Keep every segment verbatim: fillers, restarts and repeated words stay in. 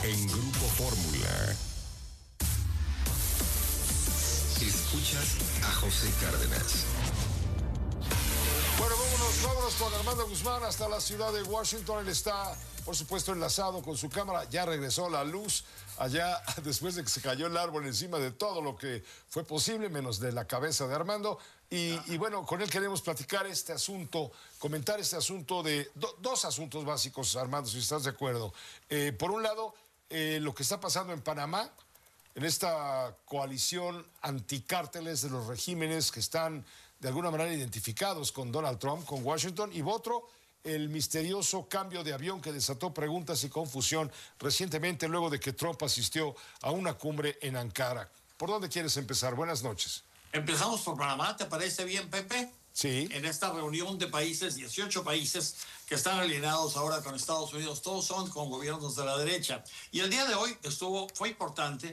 en Grupo Fórmula. Escuchas a José Cárdenas. Bueno, vámonos, vámonos con Armando Guzmán hasta la ciudad de Washington. Él está, por supuesto, enlazado con su cámara. Ya regresó la luz allá después de que se cayó el árbol encima de todo lo que fue posible, menos de la cabeza de Armando. Y, y bueno, con él queremos platicar este asunto, comentar este asunto de do, dos asuntos básicos, Armando, si estás de acuerdo. Eh, por un lado, eh, lo que está pasando en Panamá, en esta coalición anticárteles de los regímenes que están de alguna manera identificados con Donald Trump, con Washington, y otro, el misterioso cambio de avión que desató preguntas y confusión recientemente luego de que Trump asistió a una cumbre en Ankara. ¿Por dónde quieres empezar? Buenas noches. Empezamos por Panamá, ¿te parece bien, Pepe? Sí. En esta reunión de países, dieciocho países que están alineados ahora con Estados Unidos, todos son con gobiernos de la derecha. Y el día de hoy estuvo, fue importante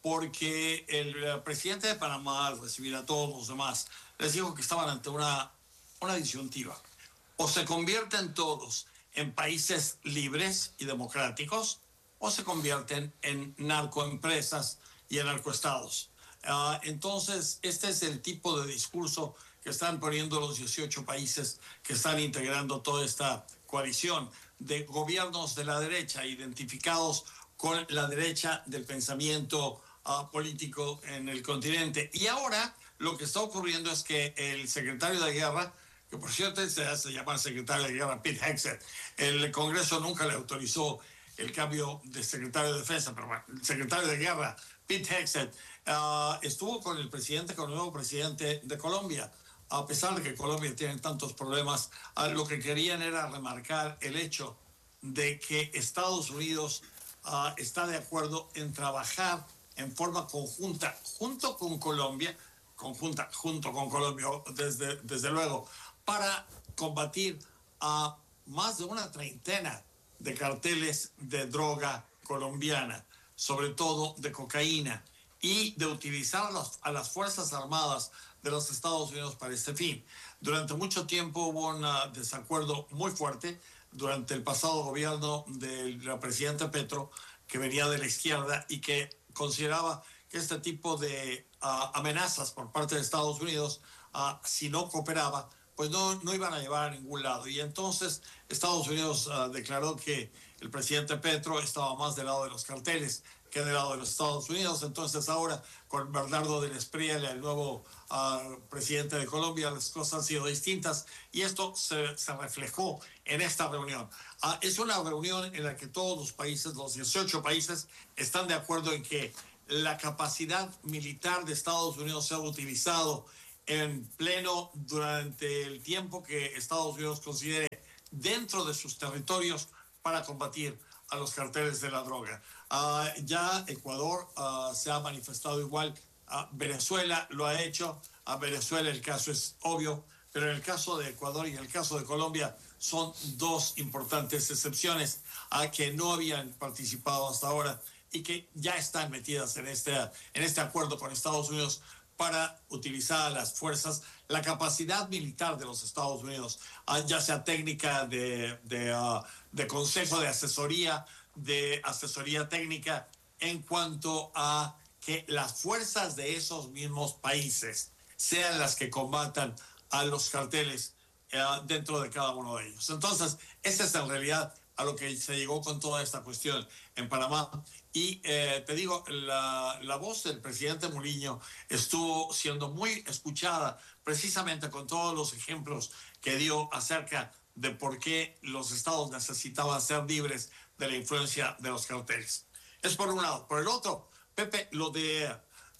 porque el presidente de Panamá, al recibir a todos los demás, les dijo que estaban ante una, una disyuntiva. O se convierten todos en países libres y democráticos, o se convierten en narcoempresas y en narcoestados. Uh, entonces, este es el tipo de discurso que están poniendo los dieciocho países que están integrando toda esta coalición de gobiernos de la derecha, identificados con la derecha del pensamiento uh, político en el continente. Y ahora lo que está ocurriendo es que el secretario de Guerra, que por cierto se hace llamar secretario de Guerra, Pete Hegseth, el Congreso nunca le autorizó el cambio de secretario de Defensa, pero bueno, el secretario de Guerra, Pete Hegseth, uh, estuvo con el presidente, con el nuevo presidente de Colombia. A pesar de que Colombia tiene tantos problemas, uh, lo que querían era remarcar el hecho de que Estados Unidos uh, está de acuerdo en trabajar en forma conjunta, junto con Colombia, conjunta, junto con Colombia, desde, desde luego, para combatir a más de una treintena de carteles de droga colombiana, sobre todo de cocaína, y de utilizar a las, a las Fuerzas Armadas de los Estados Unidos para este fin. Durante mucho tiempo hubo un uh, desacuerdo muy fuerte durante el pasado gobierno del presidente Petro, que venía de la izquierda y que consideraba que este tipo de uh, amenazas por parte de Estados Unidos, uh, si no cooperaba, pues no, no iban a llevar a ningún lado. Y entonces Estados Unidos uh, declaró que el presidente Petro estaba más del lado de los carteles que del lado de los Estados Unidos. Entonces ahora con Bernardo del Espriella, el nuevo uh, presidente de Colombia, las cosas han sido distintas y esto se, se reflejó en esta reunión. Uh, es una reunión en la que todos los países, los dieciocho países, están de acuerdo en que la capacidad militar de Estados Unidos sea utilizado en pleno durante el tiempo que Estados Unidos considere dentro de sus territorios para combatir a los carteles de la droga. Uh, ya Ecuador uh, se ha manifestado igual, uh, Venezuela lo ha hecho, a Venezuela el caso es obvio, pero en el caso de Ecuador y en el caso de Colombia son dos importantes excepciones a que no habían participado hasta ahora y que ya están metidas en este, en este acuerdo con Estados Unidos para utilizar las fuerzas, la capacidad militar de los Estados Unidos, uh, ya sea técnica de, de, uh, de consejo, de asesoría, de asesoría técnica, en cuanto a que las fuerzas de esos mismos países sean las que combatan a los carteles uh, dentro de cada uno de ellos. Entonces, esa es en realidad a lo que se llegó con toda esta cuestión en Panamá. Y eh, te digo, la, la voz del presidente Murillo estuvo siendo muy escuchada precisamente con todos los ejemplos que dio acerca de por qué los estados necesitaban ser libres de la influencia de los carteles. Es por un lado. Por el otro, Pepe, lo de,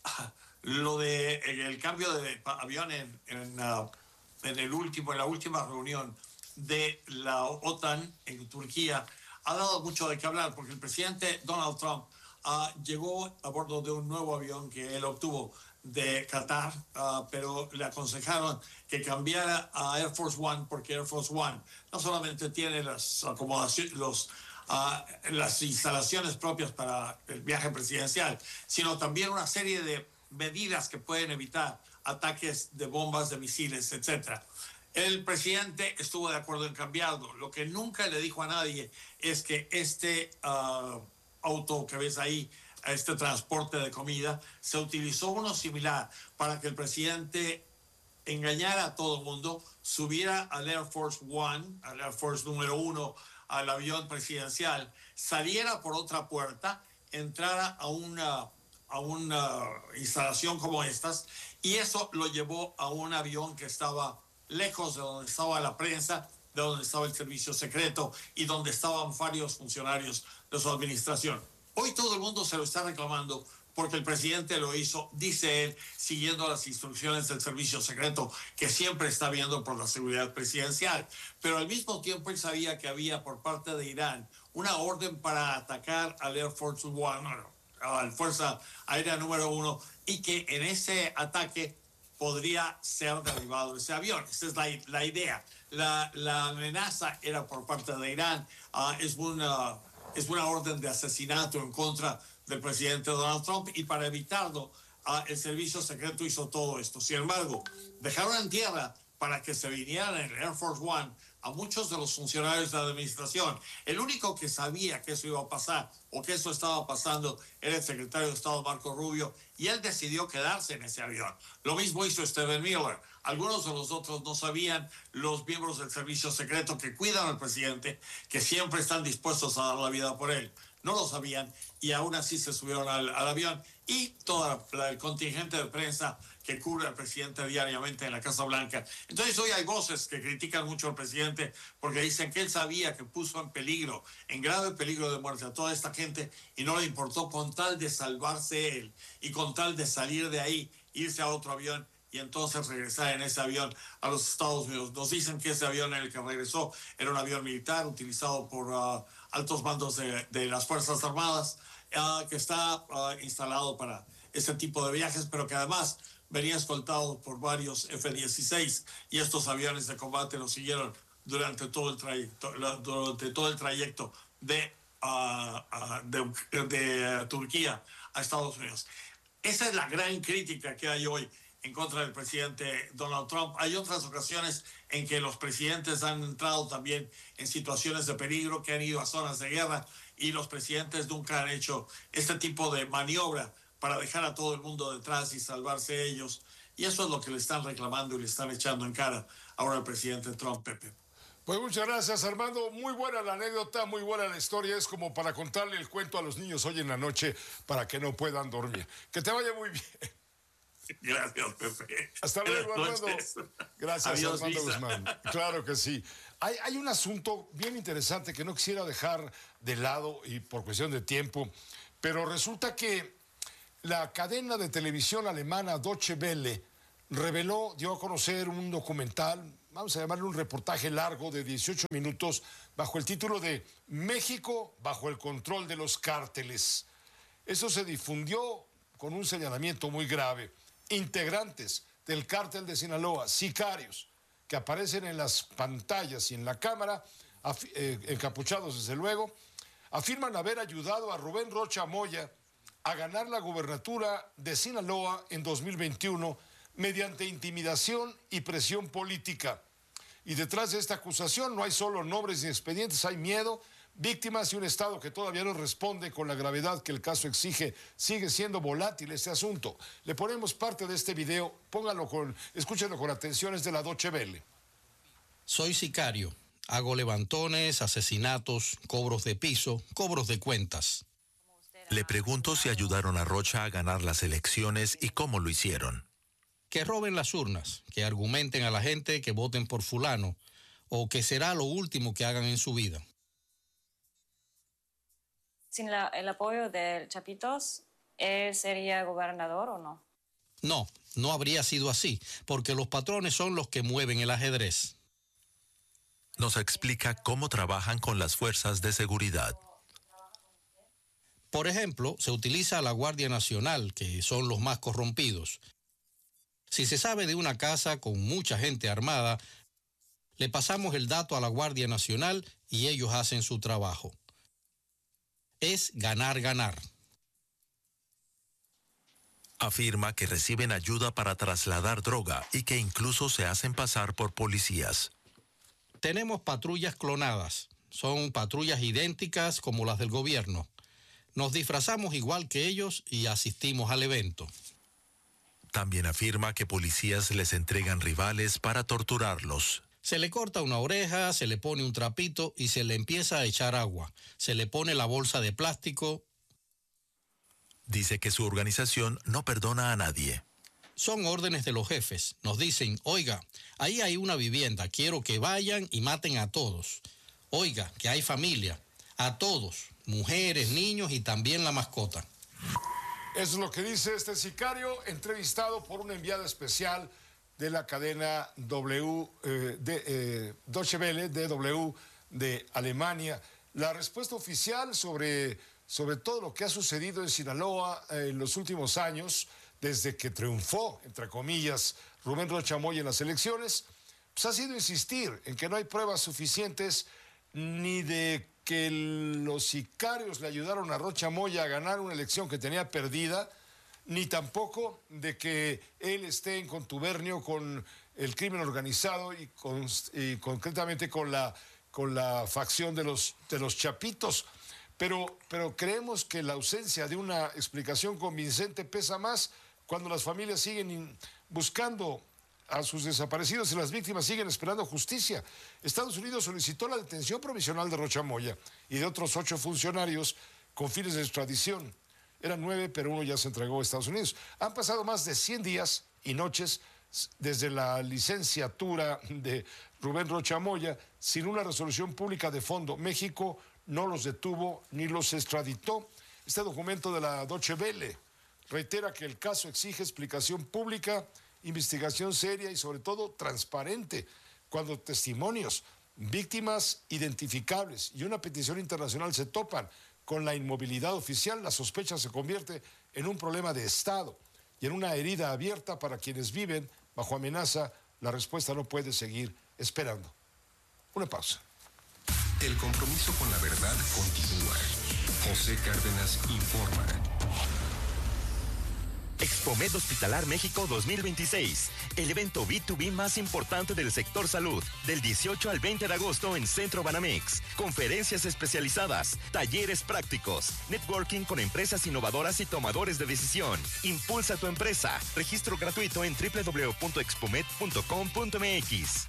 lo de el cambio de avión en, en, uh, en, el último, en la última reunión de la OTAN en Turquía ha dado mucho de qué hablar, porque el presidente Donald Trump uh, llegó a bordo de un nuevo avión que él obtuvo de Qatar, uh, pero le aconsejaron que cambiara a Air Force One, porque Air Force One no solamente tiene las acomodaciones, los, uh, las instalaciones propias para el viaje presidencial, sino también una serie de medidas que pueden evitar ataques de bombas, de misiles, etcétera. El presidente estuvo de acuerdo en cambiarlo. Lo que nunca le dijo a nadie es que este, uh, auto que ves ahí, este transporte de comida, se utilizó uno similar para que el presidente engañara a todo el mundo, subiera al Air Force One, al Air Force número uno, al avión presidencial, saliera por otra puerta, entrara a una, a una instalación como estas, y eso lo llevó a un avión que estaba lejos de donde estaba la prensa, de donde estaba el servicio secreto y donde estaban varios funcionarios de su administración. Hoy todo el mundo se lo está reclamando porque el presidente lo hizo, dice él, siguiendo las instrucciones del servicio secreto que siempre está viendo por la seguridad presidencial. Pero al mismo tiempo él sabía que había por parte de Irán una orden para atacar al Air Force One, a la Fuerza Aérea número uno, y que en ese ataque podría ser derribado ese avión. Esa es la, la idea. La, la amenaza era por parte de Irán. Uh, es, una, es una orden de asesinato en contra del presidente Donald Trump, y para evitarlo, uh, el servicio secreto hizo todo esto. Sin embargo, dejaron en tierra para que se vinieran en el Air Force One a muchos de los funcionarios de la administración. El único que sabía que eso iba a pasar o que eso estaba pasando era el secretario de Estado Marco Rubio, y él decidió quedarse en ese avión. Lo mismo hizo Stephen Miller. Algunos de los otros no sabían, los miembros del servicio secreto que cuidan al presidente, que siempre están dispuestos a dar la vida por él. No lo sabían y aún así se subieron al, al avión, y todo la, el contingente de prensa que cubre al presidente diariamente en la Casa Blanca. Entonces hoy hay voces que critican mucho al presidente porque dicen que él sabía que puso en peligro, en grave peligro de muerte a toda esta gente, y no le importó con tal de salvarse él y con tal de salir de ahí, irse a otro avión y entonces regresar en ese avión a los Estados Unidos. Nos dicen que ese avión en el que regresó era un avión militar utilizado por uh, altos mandos de, de las Fuerzas Armadas, uh, que está uh, instalado para ese tipo de viajes, pero que además venía escoltado por varios F dieciséis, y estos aviones de combate lo siguieron durante todo el trayecto, durante todo el trayecto de, uh, uh, de, de Turquía a Estados Unidos. Esa es la gran crítica que hay hoy en contra del presidente Donald Trump. Hay otras ocasiones en que los presidentes han entrado también en situaciones de peligro, que han ido a zonas de guerra, y los presidentes nunca han hecho este tipo de maniobra para dejar a todo el mundo detrás y salvarse ellos. Y eso es lo que le están reclamando y le están echando en cara ahora al presidente Trump, Pepe. Pues muchas gracias, Armando. Muy buena la anécdota, muy buena la historia. Es como para contarle el cuento a los niños hoy en la noche para que no puedan dormir. Que te vaya muy bien. Gracias, Pepe. Hasta luego, Armando. Gracias, Adiós, Armando Lisa. Guzmán. Claro que sí. Hay, hay un asunto bien interesante que no quisiera dejar de lado, y por cuestión de tiempo, pero resulta que la cadena de televisión alemana Deutsche Welle reveló, dio a conocer un documental, vamos a llamarle un reportaje largo de dieciocho minutos, bajo el título de México bajo el control de los cárteles. Eso se difundió con un señalamiento muy grave. Integrantes del cártel de Sinaloa, sicarios, que aparecen en las pantallas y en la cámara, eh, encapuchados desde luego, afirman haber ayudado a Rubén Rocha Moya a ganar la gubernatura de Sinaloa en dos mil veintiuno mediante intimidación y presión política. Y detrás de esta acusación no hay solo nombres ni expedientes, hay miedo, víctimas y un Estado que todavía no responde con la gravedad que el caso exige. Sigue siendo volátil este asunto. Le ponemos parte de este video, póngalo con, escúchenlo con atención, es de la Deutsche Welle. Soy sicario, hago levantones, asesinatos, cobros de piso, cobros de cuentas. Le pregunto si ayudaron a Rocha a ganar las elecciones y cómo lo hicieron. Que roben las urnas, que argumenten a la gente que voten por fulano, o que será lo último que hagan en su vida. Sin la, el apoyo del Chapitos, ¿él sería gobernador o no? No, no habría sido así, porque los patrones son los que mueven el ajedrez. Nos explica cómo trabajan con las fuerzas de seguridad. Por ejemplo, se utiliza a la Guardia Nacional, que son los más corrompidos. Si se sabe de una casa con mucha gente armada, le pasamos el dato a la Guardia Nacional y ellos hacen su trabajo. Es ganar, ganar. Afirma que reciben ayuda para trasladar droga y que incluso se hacen pasar por policías. Tenemos patrullas clonadas. Son patrullas idénticas como las del gobierno. Nos disfrazamos igual que ellos y asistimos al evento. También afirma que policías les entregan rivales para torturarlos. Se le corta una oreja, se le pone un trapito y se le empieza a echar agua. Se le pone la bolsa de plástico. Dice que su organización no perdona a nadie. Son órdenes de los jefes. Nos dicen, oiga, ahí hay una vivienda, quiero que vayan y maten a todos. Oiga, que hay familia, a todos, mujeres, niños y también la mascota. Eso es lo que dice este sicario, entrevistado por una enviada especial de la cadena W, eh, de, eh, Deutsche Welle, D W de Alemania. La respuesta oficial sobre, sobre todo lo que ha sucedido en Sinaloa eh, en los últimos años, desde que triunfó, entre comillas, Rubén Rocha Moya en las elecciones, pues ha sido insistir en que no hay pruebas suficientes ni de que los sicarios le ayudaron a Rocha Moya a ganar una elección que tenía perdida, ni tampoco de que él esté en contubernio con el crimen organizado y, con, y concretamente con la, con la facción de los, de los Chapitos. Pero, pero creemos que la ausencia de una explicación convincente pesa más cuando las familias siguen buscando a sus desaparecidos y las víctimas siguen esperando justicia. Estados Unidos solicitó la detención provisional de Rocha Moya y de otros ocho funcionarios con fines de extradición. Eran nueve, pero uno ya se entregó a Estados Unidos. Han pasado más de cien días y noches desde la licenciatura de Rubén Rocha Moya sin una resolución pública de fondo. México no los detuvo ni los extraditó. Este documento de la Deutsche Welle reitera que el caso exige explicación pública, investigación seria y sobre todo transparente, cuando testimonios, víctimas identificables y una petición internacional se topan con la inmovilidad oficial, la sospecha se convierte en un problema de Estado y en una herida abierta para quienes viven bajo amenaza. La respuesta no puede seguir esperando. Una pausa. El compromiso con la verdad continúa. José Cárdenas informa. Expomed Hospitalar México dos mil veintiséis, el evento B dos B más importante del sector salud, del dieciocho al veinte de agosto en Centro Banamex. Conferencias especializadas, talleres prácticos, networking con empresas innovadoras y tomadores de decisión. Impulsa tu empresa. Registro gratuito en doble u doble u doble u punto expomed punto com punto m x.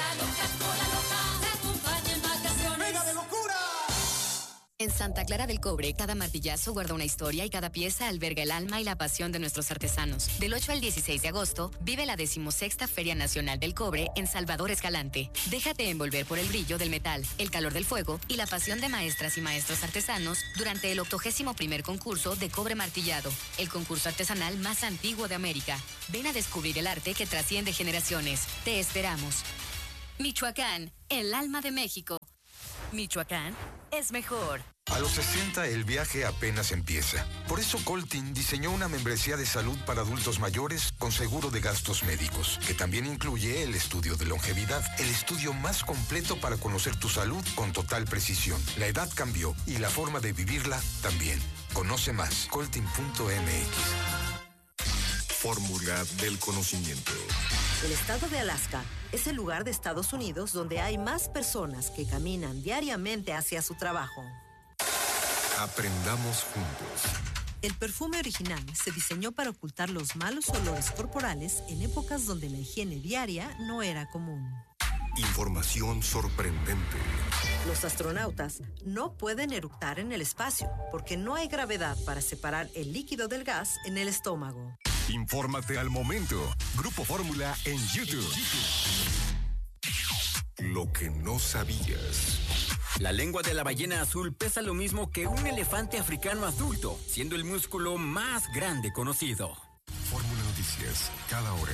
En Santa Clara del Cobre, cada martillazo guarda una historia y cada pieza alberga el alma y la pasión de nuestros artesanos. Del ocho al dieciséis de agosto, vive la decimosexta Feria Nacional del Cobre en Salvador Escalante. Déjate envolver por el brillo del metal, el calor del fuego y la pasión de maestras y maestros artesanos durante el octogésimo primer concurso de cobre martillado, el concurso artesanal más antiguo de América. Ven a descubrir el arte que trasciende generaciones. Te esperamos. Michoacán, el alma de México. Michoacán es mejor. A los sesenta el viaje apenas empieza. Por eso Coltin diseñó una membresía de salud para adultos mayores con seguro de gastos médicos, que también incluye el estudio de longevidad, el estudio más completo para conocer tu salud con total precisión. La edad cambió y la forma de vivirla también. Conoce más, coltin punto m x. Fórmula del conocimiento. El estado de Alaska es el lugar de Estados Unidos donde hay más personas que caminan diariamente hacia su trabajo. Aprendamos juntos. El perfume original se diseñó para ocultar los malos olores corporales en épocas donde la higiene diaria no era común. Información sorprendente. Los astronautas no pueden eructar en el espacio porque no hay gravedad para separar el líquido del gas en el estómago. Infórmate al momento. Grupo Fórmula en YouTube. Lo que no sabías. La lengua de la ballena azul pesa lo mismo que un elefante africano adulto, siendo el músculo más grande conocido. Fórmula Noticias, cada hora.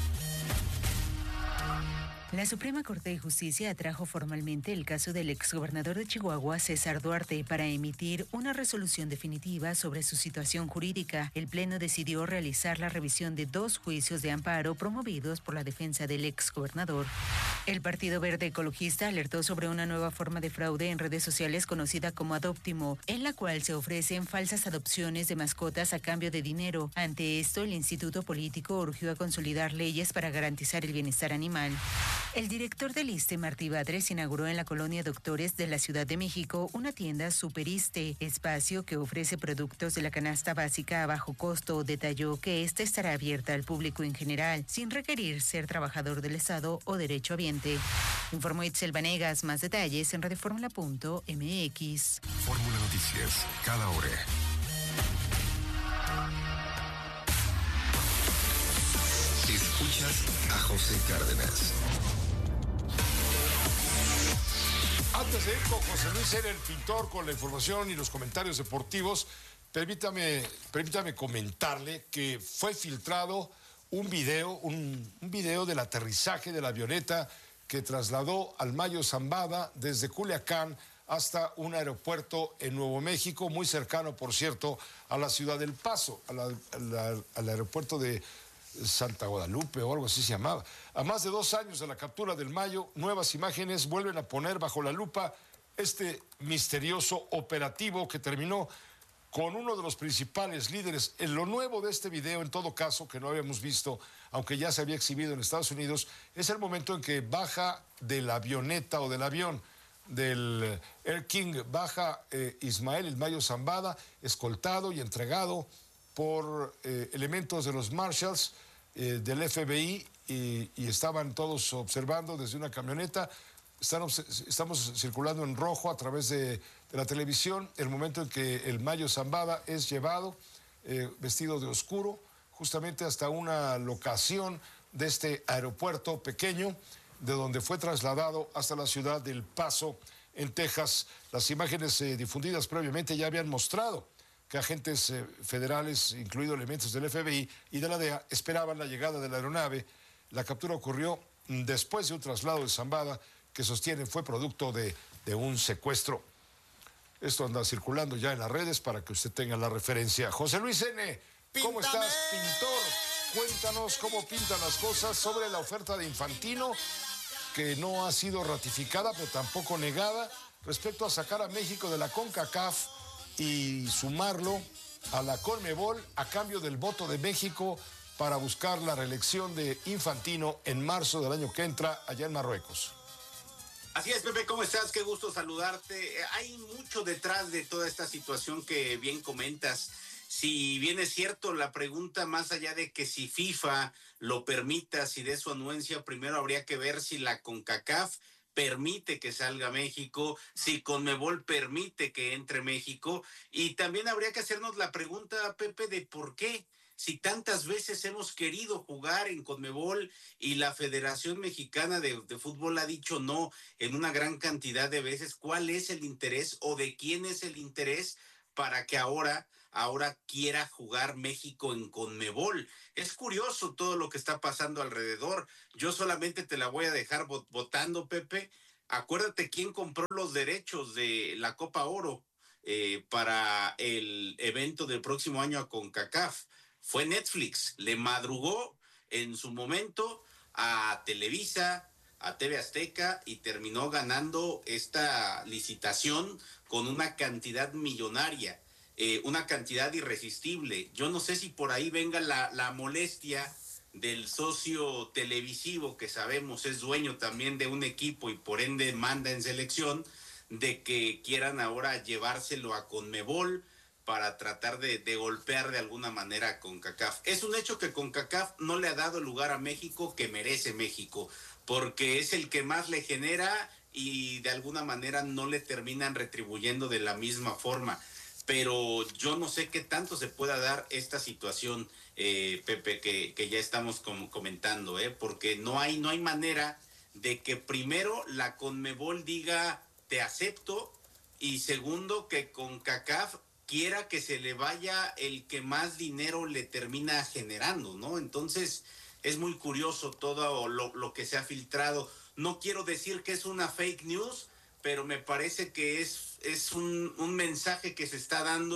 La Suprema Corte de Justicia atrajo formalmente el caso del exgobernador de Chihuahua, César Duarte, para emitir una resolución definitiva sobre su situación jurídica. El Pleno decidió realizar la revisión de dos juicios de amparo promovidos por la defensa del exgobernador. El Partido Verde Ecologista alertó sobre una nueva forma de fraude en redes sociales conocida como Adóptimo, en la cual se ofrecen falsas adopciones de mascotas a cambio de dinero. Ante esto, el Instituto Político urgió a consolidar leyes para garantizar el bienestar animal. El director del ISSSTE, Martí Batres, inauguró en la colonia Doctores de la Ciudad de México una tienda Superiste, espacio que ofrece productos de la canasta básica a bajo costo. Detalló que esta estará abierta al público en general, sin requerir ser trabajador del Estado o derecho habiente. Informó Itzel Vanegas. Más detalles en radioformula punto m x. Fórmula Noticias, cada hora. Escuchas a José Cárdenas. Antes de ir con José Luis N., el pintor, con la información y los comentarios deportivos, permítame, permítame comentarle que fue filtrado un video, un, un video del aterrizaje de la avioneta que trasladó al Mayo Zambada desde Culiacán hasta un aeropuerto en Nuevo México, muy cercano, por cierto, a la ciudad del Paso, a la, a la, al aeropuerto de Santa Guadalupe o algo así se llamaba. A más de dos años de la captura del Mayo, nuevas imágenes vuelven a poner bajo la lupa este misterioso operativo que terminó con uno de los principales líderes. En lo nuevo de este video, en todo caso, que no habíamos visto, aunque ya se había exhibido en Estados Unidos, es el momento en que baja de la avioneta o del avión del Air King, baja eh, Ismael El Mayo Zambada, escoltado y entregado por eh, elementos de los Marshalls, eh, del F B I, y, y estaban todos observando desde una camioneta. Están, estamos circulando en rojo a través de, de la televisión el momento en que el Mayo Zambada es llevado eh, vestido de oscuro justamente hasta una locación de este aeropuerto pequeño de donde fue trasladado hasta la ciudad del Paso, en Texas. Las imágenes eh, difundidas previamente ya habían mostrado que agentes eh, federales, incluidos elementos del F B I y de la D E A, esperaban la llegada de la aeronave. La captura ocurrió después de un traslado de Zambada que sostienen fue producto de, de un secuestro. Esto anda circulando ya en las redes para que usted tenga la referencia. José Luis N., ¿cómo ¡Píntame! estás, pintor? Cuéntanos cómo pintan las cosas sobre la oferta de Infantino, que no ha sido ratificada, pero tampoco negada, respecto a sacar a México de la CONCACAF y sumarlo a la CONMEBOL a cambio del voto de México para buscar la reelección de Infantino en marzo del año que entra allá en Marruecos. Así es, Pepe, ¿cómo estás? Qué gusto saludarte. Hay mucho detrás de toda esta situación que bien comentas. Si bien es cierto, la pregunta, más allá de que si FIFA lo permita, si de su anuencia, primero habría que ver si la CONCACAF permite que salga México, si CONMEBOL permite que entre México, y también habría que hacernos la pregunta, Pepe, de por qué. Si tantas veces hemos querido jugar en CONMEBOL y la Federación Mexicana de, de Fútbol ha dicho no en una gran cantidad de veces, ¿cuál es el interés o de quién es el interés para que ahora, ahora quiera jugar México en CONMEBOL? Es curioso todo lo que está pasando alrededor. Yo solamente te la voy a dejar votando, Pepe. Acuérdate quién compró los derechos de la Copa Oro eh, para el evento del próximo año a CONCACAF. Fue Netflix, le madrugó en su momento a Televisa, a T V Azteca y terminó ganando esta licitación con una cantidad millonaria, eh, una cantidad irresistible. Yo no sé si por ahí venga la, la molestia del socio televisivo que sabemos es dueño también de un equipo y por ende manda en selección, de que quieran ahora llevárselo a CONMEBOL para tratar de, de golpear de alguna manera a CONCACAF. Es un hecho que CONCACAF no le ha dado el lugar a México que merece México, porque es el que más le genera y de alguna manera no le terminan retribuyendo de la misma forma. Pero yo no sé qué tanto se pueda dar esta situación, eh, Pepe, que, que ya estamos com- comentando, ¿eh? Porque no hay, no hay manera de que primero la CONMEBOL diga te acepto y segundo que CONCACAF quiera que se le vaya el que más dinero le termina generando, ¿no? Entonces, es muy curioso todo lo, lo que se ha filtrado. No quiero decir que es una fake news, pero me parece que es, es un, un mensaje que se está dando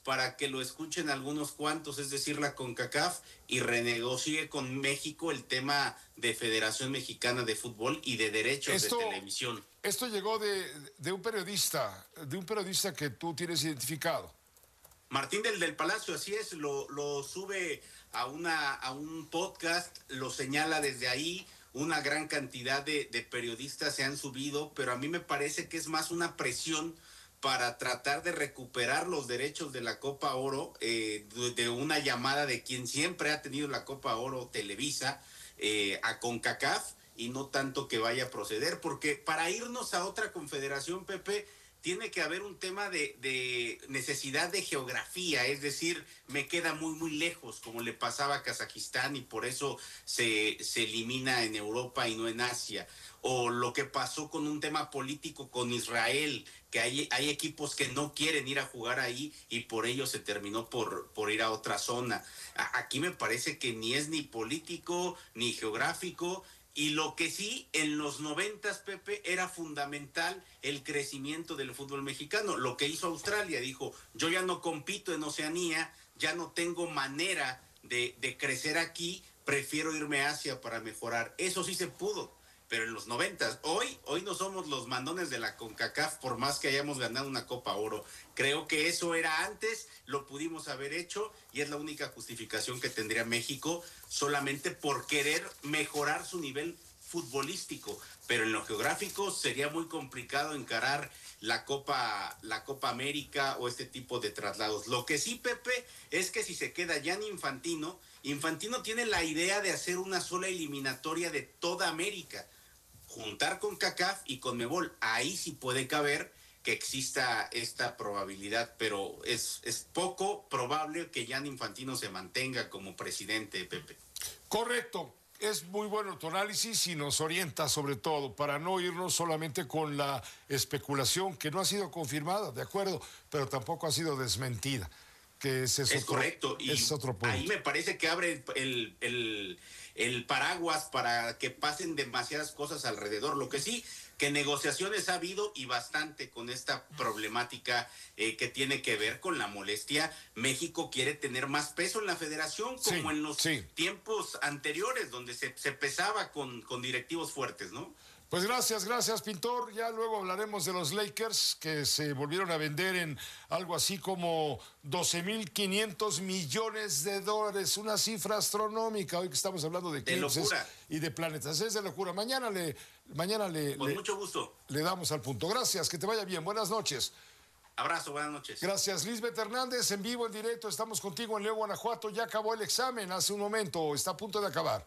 para que lo escuchen algunos cuantos, es decir, la CONCACAF, y renegocie con México el tema de Federación Mexicana de Fútbol y de derechos esto, de televisión. Esto llegó de, de un periodista, de un periodista que tú tienes identificado. Martín del del Palacio, así es, lo, lo sube a, una, a un podcast, lo señala desde ahí. Una gran cantidad de, de periodistas se han subido, pero a mí me parece que es más una presión para tratar de recuperar los derechos de la Copa Oro, eh, de, de una llamada de quien siempre ha tenido la Copa Oro, Televisa, eh, a CONCACAF, y no tanto que vaya a proceder, porque para irnos a otra confederación, Pepe, tiene que haber un tema de, de necesidad de geografía, es decir, me queda muy, muy lejos, como le pasaba a Kazajistán, y por eso se, se elimina en Europa y no en Asia. O lo que pasó con un tema político con Israel, que hay, hay equipos que no quieren ir a jugar ahí y por ello se terminó por, por ir a otra zona. A, aquí me parece que ni es ni político ni geográfico. Y lo que sí, en los noventas, Pepe, era fundamental el crecimiento del fútbol mexicano. Lo que hizo Australia, dijo, yo ya no compito en Oceanía, ya no tengo manera de, de crecer aquí, prefiero irme a Asia para mejorar. Eso sí se pudo, pero en los noventas. Hoy, hoy no somos los mandones de la CONCACAF, por más que hayamos ganado una Copa Oro. Creo que eso era antes, lo pudimos haber hecho, y es la única justificación que tendría México, solamente por querer mejorar su nivel futbolístico, pero en lo geográfico sería muy complicado encarar la Copa, la Copa América o este tipo de traslados. Lo que sí, Pepe, es que si se queda Gianni Infantino, Infantino tiene la idea de hacer una sola eliminatoria de toda América, juntar con CONCACAF y con Conmebol. Ahí sí puede caber que exista esta probabilidad, pero es, es poco probable que Gianni Infantino se mantenga como presidente, Pepe. Correcto. Es muy bueno tu análisis y nos orienta sobre todo para no irnos solamente con la especulación que no ha sido confirmada, de acuerdo, pero tampoco ha sido desmentida. Que ese es, es otro, correcto, y es otro punto. Ahí me parece que abre el, el, el paraguas para que pasen demasiadas cosas alrededor. Lo que sí, que negociaciones ha habido y bastante con esta problemática eh, que tiene que ver con la molestia. México quiere tener más peso en la federación, como sí, en los sí. tiempos anteriores, donde se, se pesaba con, con directivos fuertes, ¿no? Pues gracias, gracias, Pintor. Ya luego hablaremos de los Lakers, que se volvieron a vender en algo así como doce mil quinientos millones de dólares, una cifra astronómica, hoy que estamos hablando de eclipses y de planetas. Es de locura. Mañana le... Mañana le... Con le, mucho gusto. Le damos al punto. Gracias, que te vaya bien. Buenas noches. Abrazo, buenas noches. Gracias, Lisbeth Hernández, en vivo, en directo. Estamos contigo en León, Guanajuato. Ya acabó el examen hace un momento, está a punto de acabar.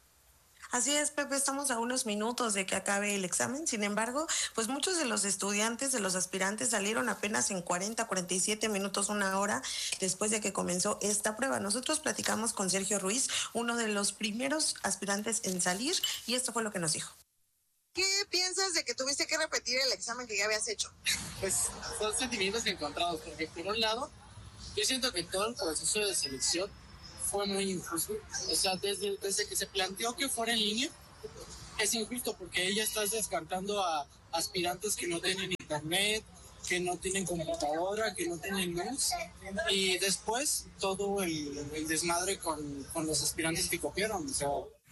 Así es, Pepe, estamos a unos minutos de que acabe el examen. Sin embargo, pues muchos de los estudiantes, de los aspirantes, salieron apenas en cuarenta, cuarenta y siete minutos, una hora después de que comenzó esta prueba. Nosotros platicamos con Sergio Ruiz, uno de los primeros aspirantes en salir, y esto fue lo que nos dijo. ¿Qué piensas de que tuviste que repetir el examen que ya habías hecho? Pues son sentimientos encontrados, porque por un lado, yo siento que todo el proceso de selección fue muy injusto. O sea, desde, desde que se planteó que fuera en línea, es injusto porque ella está descartando a aspirantes que no tienen internet, que no tienen computadora, que no tienen luz, y después todo el, el desmadre con, con los aspirantes que copiaron. O sea,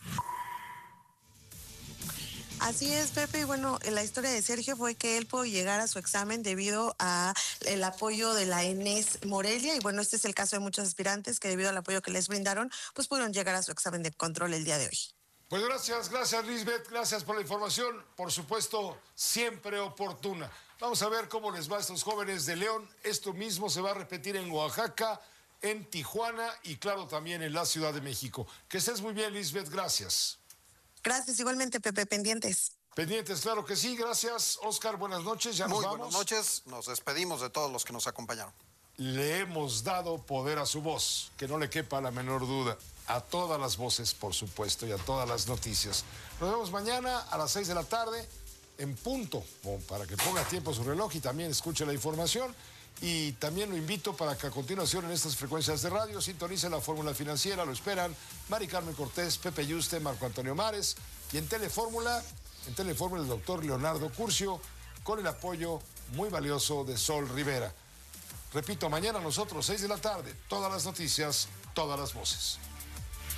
así es, Pepe, y bueno, la historia de Sergio fue que él pudo llegar a su examen debido a el apoyo de la ENES Morelia, y bueno, este es el caso de muchos aspirantes que debido al apoyo que les brindaron, pues pudieron llegar a su examen de control el día de hoy. Pues gracias, gracias Lisbeth, gracias por la información, por supuesto, siempre oportuna. Vamos a ver cómo les va a estos jóvenes de León. Esto mismo se va a repetir en Oaxaca, en Tijuana y claro también en la Ciudad de México. Que estés muy bien, Lisbeth, gracias. Gracias, igualmente, Pepe, pendientes. Pendientes, claro que sí, gracias. Oscar, buenas noches, ya nos Muy vamos. Buenas noches, nos despedimos de todos los que nos acompañaron. Le hemos dado poder a su voz, que no le quepa la menor duda. A todas las voces, por supuesto, y a todas las noticias. Nos vemos mañana a las seis de la tarde, en punto, para que ponga tiempo su reloj y también escuche la información. Y también lo invito para que a continuación en estas frecuencias de radio sintonice la Fórmula Financiera. Lo esperan Mari Carmen Cortés, Pepe Yuste, Marco Antonio Mares. Y en Telefórmula, en Telefórmula el doctor Leonardo Curcio, con el apoyo muy valioso de Sol Rivera. Repito, mañana nosotros, seis de la tarde, todas las noticias, todas las voces.